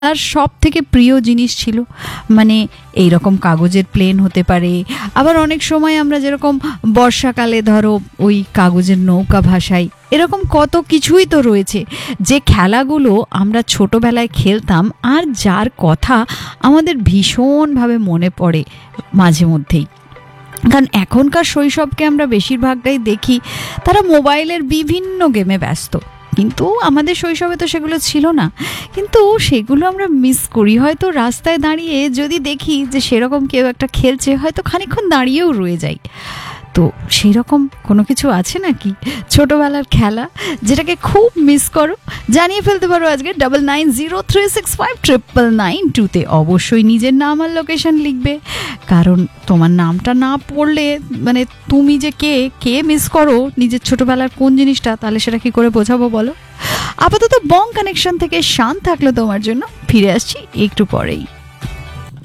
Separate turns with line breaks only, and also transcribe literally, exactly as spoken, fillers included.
আর সব থেকে প্রিয় জিনিস ছিল। মানে এই রকম কাগজের প্লেন হতে পারে, আবার অনেক সময় আমরা যেরকম বর্ষাকালে ধরো ওই কাগজের নৌকা ভাসাই, এরকম কত কিছুই তো রয়েছে যে খেলাগুলো আমরা ছোটবেলায় খেলতাম আর যার কথা আমাদের ভীষণভাবে মনে পড়ে মাঝে মধ্যেই। কারণ এখনকার শৈশবকে আমরা বেশিরভাগটাই দেখি তারা মোবাইলের বিভিন্ন গেমে ব্যস্ত, কিন্তু আমাদের শৈশবে তো সেগুলো ছিল না। কিন্তু সেগুলো আমরা মিস করি। হয়তো রাস্তায় দাঁড়িয়ে যদি দেখি যে সেরকম কেউ একটা খেলছে, হয়তো খানিকক্ষণ দাঁড়িয়েও রয়ে যাই। তো সেই রকম কোনো কিছু আছে নাকি ছোটবেলার খেলা যেটাকে খুব মিস করো? জানিয়ে ফেলতে পারো আজকে double nine zero three six five triple nine টুতে। অবশ্যই নিজের নাম আর লোকেশন লিখবে, কারণ তোমার নামটা না পড়লে মানে তুমি যে কে কে মিস করো নিজের ছোটবেলার কোন জিনিসটা, তাহলে সেটা কি করে বোঝাবো বলো? আপাতত বং কানেকশন থেকে শান থাকলো তোমার জন্য, ফিরে আসছি একটু পরেই।